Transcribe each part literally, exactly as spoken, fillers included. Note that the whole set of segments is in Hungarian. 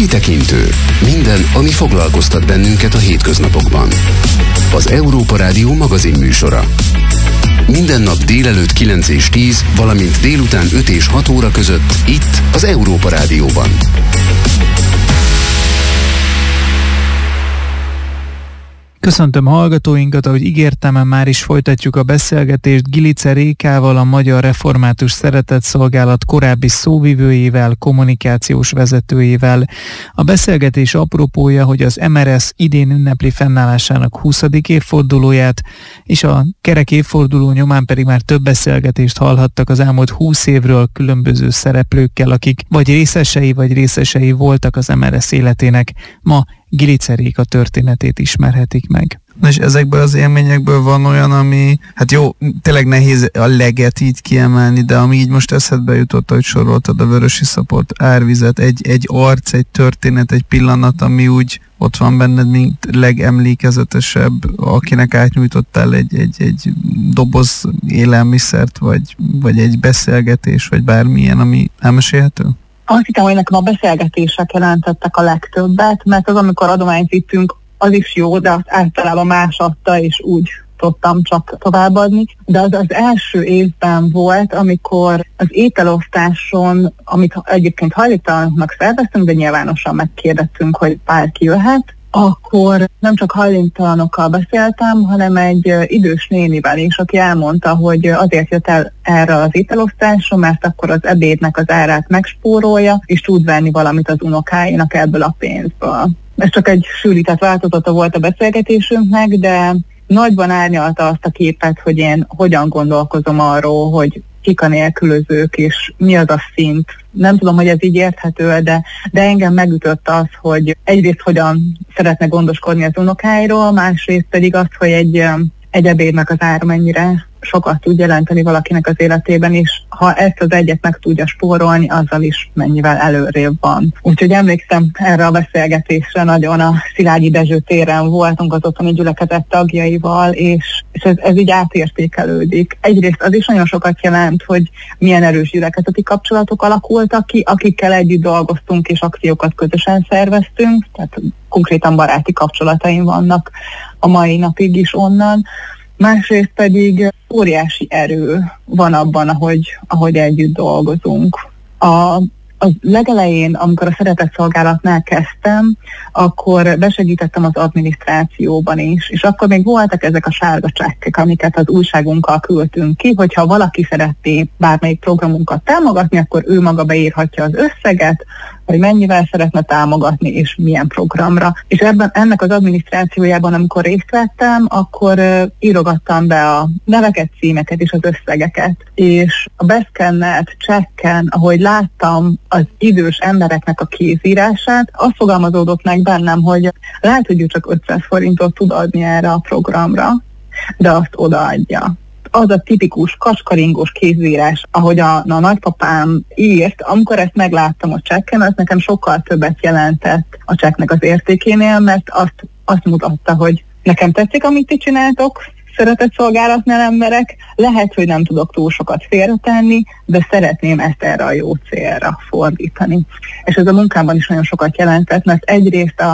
Kitekintő. Minden, ami foglalkoztat bennünket a hétköznapokban. Az Európa Rádió magazin műsora. Minden nap délelőtt kilenc és tíz, valamint délután öt és hat óra között itt az Európa Rádióban. Köszöntöm hallgatóinkat, ahogy ígértem, már is folytatjuk a beszélgetést Gilice Rékával, a Magyar Református Szeretetszolgálat korábbi szóvivőjével, kommunikációs vezetőjével. A beszélgetés apropója, hogy az em er es idén ünnepli fennállásának huszadik évfordulóját, és a kerek évforduló nyomán pedig már több beszélgetést hallhattak az elmúlt húsz évről különböző szereplőkkel, akik vagy részesei, vagy részesei voltak az em er es életének. Ma Gilice Réka történetét ismerhetik meg. Na és ezekből az élményekből van olyan, ami, hát jó, tényleg nehéz a leget így kiemelni, de ami így most eszedbe jutott, hogy soroltad a vörösiszapot, árvizet, egy, egy arc, egy történet, egy pillanat, ami úgy ott van benned, mint legemlékezetesebb, akinek átnyújtottál egy, egy, egy doboz élelmiszert, vagy, vagy egy beszélgetés, vagy bármilyen, ami elmesélhető? Azt hittem, hogy nekem a beszélgetések jelentettek a legtöbbet, mert az, amikor adományt vittünk, az is jó, de azt általában más adta, és úgy tudtam csak továbbadni. De az az első évben volt, amikor az ételosztáson, amit egyébként hajléktalanoknak szerveztünk, de nyilvánosan megkérdettünk, hogy bárki jöhet, akkor nem csak hajléktalanokkal beszéltem, hanem egy idős nénivel is, aki elmondta, hogy azért jött el erre az ételosztásra, mert akkor az ebédnek az árát megspórolja, és tud venni valamit az unokáinak ebből a pénzből. Ez csak egy sűrített változata volt a beszélgetésünknek, de nagyban árnyalta azt a képet, hogy én hogyan gondolkozom arról, hogy kik a nélkülözők, és mi az a szint. Nem tudom, hogy ez így érthető, de, de engem megütött az, hogy egyrészt hogyan szeretne gondoskodni az unokáiról, másrészt pedig az, hogy egy, egy ebédnek az ára mennyire sokat tud jelenteni valakinek az életében, és ha ezt az egyet meg tudja spórolni, azzal is mennyivel előrébb van. Úgyhogy emlékszem erre a beszélgetésre, nagyon a Szilágyi Dezső téren voltunk az otthoni gyülekezet tagjaival, és, és ez, ez így átértékelődik. Egyrészt az is nagyon sokat jelent, hogy milyen erős gyülekezeti kapcsolatok alakultak ki, akikkel együtt dolgoztunk és akciókat közösen szerveztünk, tehát konkrétan baráti kapcsolataim vannak a mai napig is onnan. Másrészt pedig óriási erő van abban, ahogy, ahogy együtt dolgozunk. A, a legelején, amikor a szeretetszolgálatnál kezdtem, akkor besegítettem az adminisztrációban is, és akkor még voltak ezek a sárga csekkek, amiket az újságunkkal küldtünk ki, hogyha valaki szeretné bármelyik programunkat támogatni, akkor ő maga beírhatja az összeget, hogy mennyivel szeretne támogatni, és milyen programra. És ebben, ennek az adminisztrációjában, amikor részt vettem, akkor uh, írogattam be a neveket, címeket és az összegeket. És a beszkennelt csekken, ahogy láttam az idős embereknek a kézírását, azt fogalmazódott meg bennem, hogy lehet, hogy ő csak ötszáz forintot tud adni erre a programra, de azt odaadja. Az a tipikus kacskaringós kézírás, ahogy a, a nagypapám írt, amikor ezt megláttam a csekken, az nekem sokkal többet jelentett a csekknek az értékénél, mert azt, azt mutatta, hogy nekem tetszik, amit ti csináltok, szeretetszolgálatnál emberek, lehet, hogy nem tudok túl sokat félretenni, de szeretném ezt erre a jó célra fordítani. És ez a munkámban is nagyon sokat jelentett, mert egyrészt a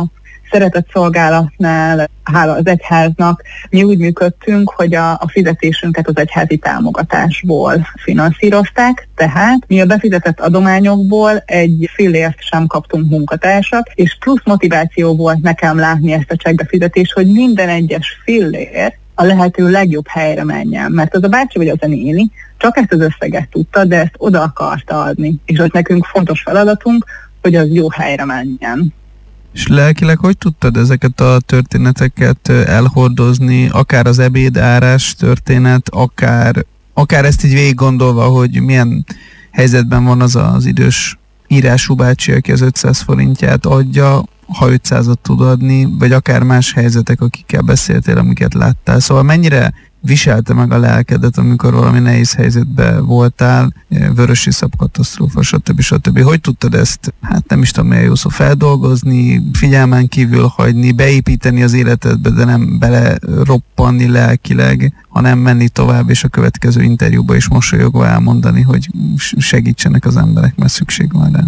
szeretetszolgálatnál, hála az egyháznak, mi úgy működtünk, hogy a, a fizetésünket az egyházi támogatásból finanszírozták, tehát mi a befizetett adományokból egy fillért sem kaptunk munkatársak, és plusz motiváció volt nekem látni ezt a csekkbefizetést, hogy minden egyes fillér a lehető legjobb helyre menjen, mert az a bácsi vagy az a néni csak ezt az összeget tudta, de ezt oda akarta adni, és az nekünk fontos feladatunk, hogy az jó helyre menjen. És lelkileg hogy tudtad ezeket a történeteket elhordozni, akár az ebédárás történet, akár, akár ezt így végig gondolva, hogy milyen helyzetben van az az idős írású bácsi, aki az ötszáz forintját adja, ha ötszázat tud adni, vagy akár más helyzetek, akikkel beszéltél, amiket láttál. Szóval mennyire viselte meg a lelkedet, amikor valami nehéz helyzetben voltál, vörösiszap katasztrófa, stb. stb. Hogy tudtad ezt, hát nem is tudom, milyen jó szó, feldolgozni, figyelmen kívül hagyni, beépíteni az életedbe, de nem bele roppanni lelkileg, hanem menni tovább, és a következő interjúba is mosolyogva elmondani, hogy segítsenek az emberek, mert szükség van rá?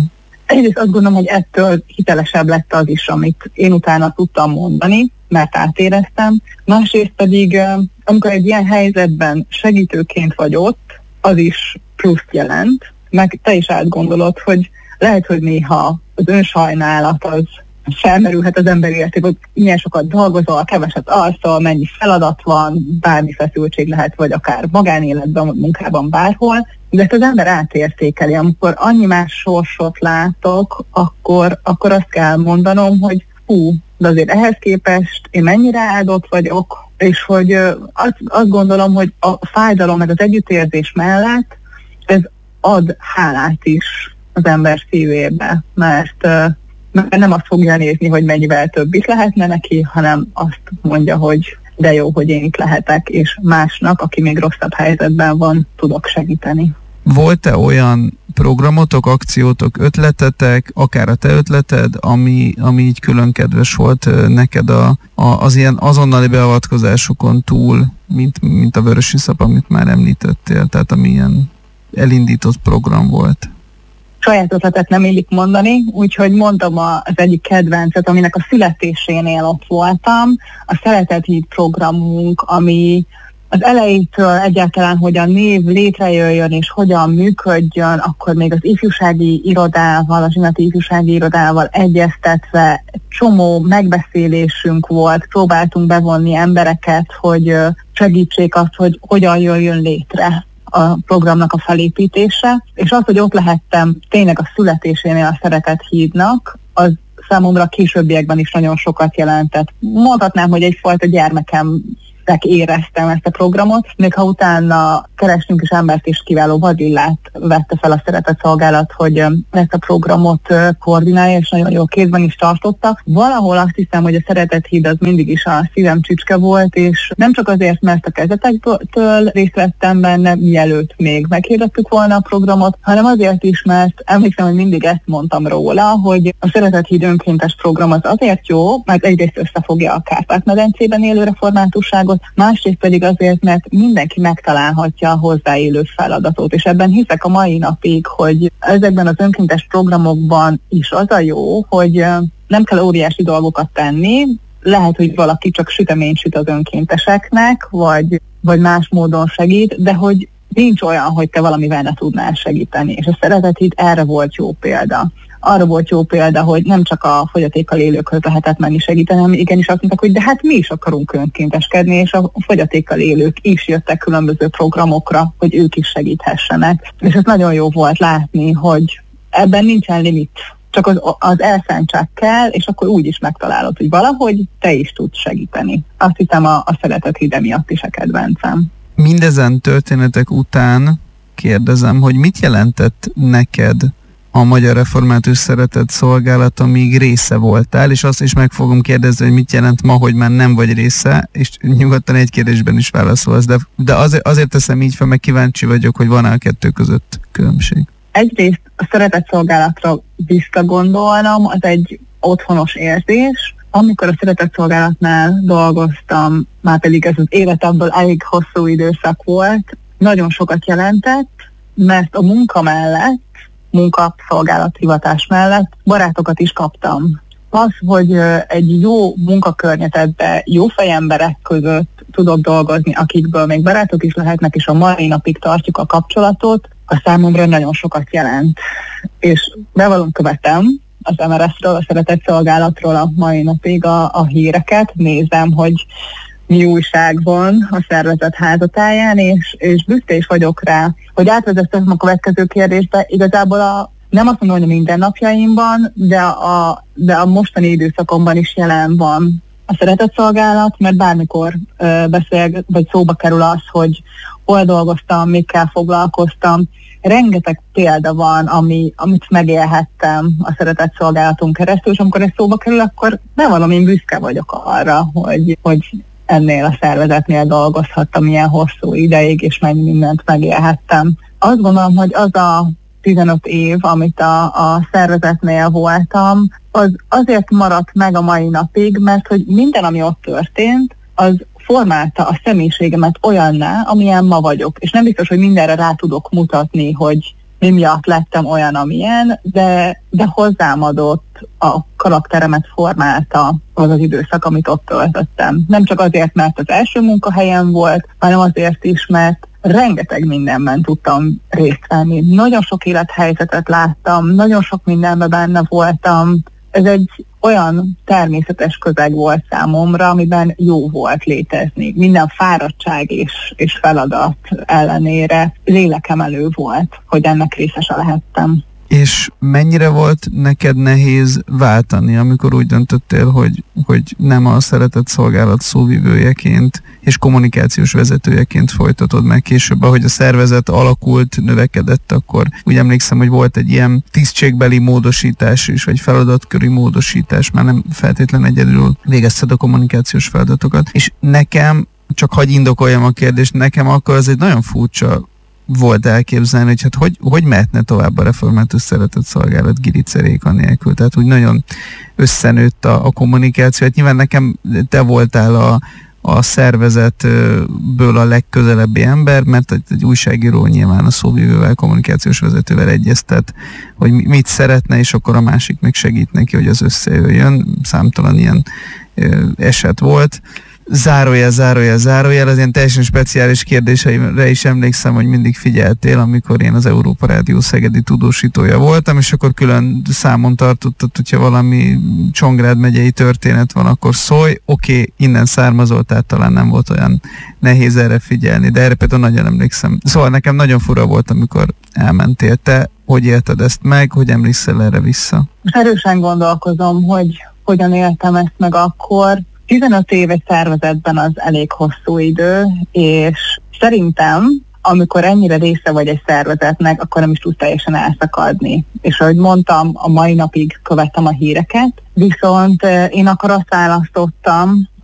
egyrészt azt gondolom, hogy ettől hitelesebb lett az is, amit én utána tudtam mondani, mert átéreztem. Másrészt pedig, amikor egy ilyen helyzetben segítőként vagy ott, az is pluszt jelent, meg te is átgondolod, hogy lehet, hogy néha az önsajnálat az felmerülhet az ember életében, hogy milyen sokat dolgozol, keveset alszol, mennyi feladat van, bármi feszültség lehet, vagy akár magánéletben, vagy munkában, bárhol, de ezt az ember átértékeli. Amikor annyi más sorsot látok, akkor, akkor azt kell mondanom, hogy hú, de azért ehhez képest én mennyire áldott vagyok, és hogy azt, azt gondolom, hogy a fájdalom meg az együttérzés mellett ez ad hálát is az ember szívébe, mert, mert nem azt fogja nézni, hogy mennyivel több is lehetne neki, hanem azt mondja, hogy de jó, hogy én itt lehetek, és másnak, aki még rosszabb helyzetben van, tudok segíteni. Volt-e olyan programotok, akciótok, ötletetek, akár a te ötleted, ami, ami így külön kedves volt neked a, a, az ilyen azonnali beavatkozásokon túl, mint, mint a Vörösiszap, amit már említettél, tehát ami ilyen elindított program volt? Saját ötletet nem illik mondani, úgyhogy mondtam az egyik kedvencet, aminek a születésénél ott voltam, a Szeretet Híd programunk, ami az elejétől egyáltalán, hogy a név létrejöjjön és hogyan működjön, akkor még az ifjúsági irodával, a zsinati ifjúsági irodával egyeztetve csomó megbeszélésünk volt, próbáltunk bevonni embereket, hogy segítsék azt, hogy hogyan jöjjön létre a programnak a felépítése, és az, hogy ott lehettem tényleg a születésénél a Szeretet Hídnak, az számomra a későbbiekben is nagyon sokat jelentett. Mondhatnám, hogy egyfajta gyermekem éreztem ezt a programot, még ha utána kerestünk is embert is, kiváló Vadillát vette fel a Szeretett Szolgálat, hogy ezt a programot koordinálja, és nagyon jó kézben is tartotta. Valahol azt hiszem, hogy a Szeretett Híd az mindig is a szívem csücske volt, és nem csak azért, mert a kezdetektől részt vettem benne, mielőtt még meghirdettük volna a programot, hanem azért is, mert emlékszem, hogy mindig ezt mondtam róla, hogy a Szeretett Híd önkéntes program az azért jó, mert egyrészt összefogja a Kárpát-medencében élő reformátusságot, másrészt pedig azért, mert mindenki megtalálhatja a hozzáélő feladatot, és ebben hiszek a mai napig, hogy ezekben az önkéntes programokban is az a jó, hogy nem kell óriási dolgokat tenni, lehet, hogy valaki csak süteményt süt az önkénteseknek, vagy, vagy más módon segít, de hogy nincs olyan, hogy te valamivel ne tudnál segíteni, és a Szeretet Híd erre volt jó példa. Arra volt jó példa, hogy nem csak a fogyatékkal élőkhöz lehetett menni segíteni, hanem igenis azt mondták, hogy de hát mi is akarunk önkénteskedni, és a fogyatékkal élők is jöttek különböző programokra, hogy ők is segíthessenek. És ez nagyon jó volt látni, hogy ebben nincsen limit, csak az, az elszántság kell, és akkor úgy is megtalálod, hogy valahogy te is tudsz segíteni. Azt hiszem a, a Szeretet Híd miatt is a kedvencem. Mindezen történetek után kérdezem, hogy mit jelentett neked a Magyar Református Szeretett Szolgálat, amíg része voltál, és azt is meg fogom kérdezni, hogy mit jelent ma, hogy már nem vagy része, és nyugodtan egy kérdésben is válaszolsz, de, de azért, azért teszem így fel, meg kíváncsi vagyok, hogy van-e a kettő között különbség. Egyrészt a Szeretett Szolgálatra visszagondolnom, az egy otthonos érzés. Amikor a Szeretett Szolgálatnál dolgoztam, már pedig ez az életemből elég hosszú időszak volt, nagyon sokat jelentett, mert a munka mellett, munkaszolgálathivatás mellett barátokat is kaptam. Az, hogy egy jó munkakörnyezetben, jó fejemberek között tudok dolgozni, akikből még barátok is lehetnek, és a mai napig tartjuk a kapcsolatot, a számomra nagyon sokat jelent. És bevallom, követem az em er es-ről, a Szeretett Szolgálatról a mai napig a, a híreket, nézem, hogy mi újság van a szervezet házatáján, és, és büszke is vagyok rá, hogy átvezettem a következő kérdésbe. Igazából a, nem azt mondom, hogy a mindennapjaimban, de a, de a mostani időszakomban is jelen van a Szeretett Szolgálat, mert bármikor ö, beszél, vagy szóba kerül az, hogy hol dolgoztam, mikkel foglalkoztam. Rengeteg példa van, ami, amit megélhettem a Szeretett Szolgálaton keresztül, és amikor ez szóba kerül, akkor nem valami büszke vagyok arra, hogy, hogy ennél a szervezetnél dolgozhattam ilyen hosszú ideig, és mennyi mindent megélhettem. Azt gondolom, hogy az a tizenöt év, amit a, a szervezetnél voltam, az azért maradt meg a mai napig, mert hogy minden, ami ott történt, az formálta a személyiségemet olyanná, amilyen ma vagyok. És nem biztos, hogy mindenre rá tudok mutatni, hogy mi miatt lettem olyan, amilyen, de, de hozzám adott, a karakteremet formálta az az időszak, amit ott töltöttem. Nem csak azért, mert az első munkahelyem volt, hanem azért is, mert rengeteg mindenben tudtam részt venni. Nagyon sok élethelyzetet láttam, nagyon sok mindenben benne voltam. Ez egy olyan természetes közeg volt számomra, amiben jó volt létezni. Minden fáradtság és, és feladat ellenére lélekemelő volt, hogy ennek részese lehettem. És mennyire volt neked nehéz váltani, amikor úgy döntöttél, hogy, hogy nem a szeretett szolgálat szóvivőjeként és kommunikációs vezetőjeként folytatod meg később, ahogy a szervezet alakult, növekedett, akkor úgy emlékszem, hogy volt egy ilyen tisztségbeli módosítás is, vagy feladatkörű módosítás, már nem feltétlenül egyedül végezted a kommunikációs feladatokat. És nekem, csak hagy indokoljam a kérdést, nekem akkor az egy nagyon furcsa volt elképzelni, hogy hát hogy, hogy mehetne tovább a református szeretett szolgálat Gilice Réka nélkül. Tehát úgy nagyon összenőtt a, a kommunikáció. Hát nyilván nekem te voltál a, a szervezetből a legközelebbi ember, mert egy, egy újságíró nyilván a szóvivővel, kommunikációs vezetővel egyeztet, hogy mit szeretne, és akkor a másik meg segít neki, hogy az összejöjjön. Számtalan ilyen ö, eset volt. Zárójel, zárójel, zárójel, az ilyen teljesen speciális kérdéseimre is emlékszem, hogy mindig figyeltél, amikor én az Európa Rádió szegedi tudósítója voltam, és akkor külön számon tartottad, hogyha valami Csongrád megyei történet van, akkor szólj, oké, okay, innen származol, tehát talán nem volt olyan nehéz erre figyelni, de erre például nagyon emlékszem. Szóval nekem nagyon fura volt, amikor elmentél. Te hogy élted ezt meg, hogy emlékszel erre vissza? Erősen gondolkozom, hogy hogyan éltem ezt meg akkor. tizenöt év egy szervezetben az elég hosszú idő, és szerintem, amikor ennyire része vagy egy szervezetnek, akkor nem is tudsz teljesen elszakadni. És ahogy mondtam, a mai napig követtem a híreket, viszont én akkor azt választottam,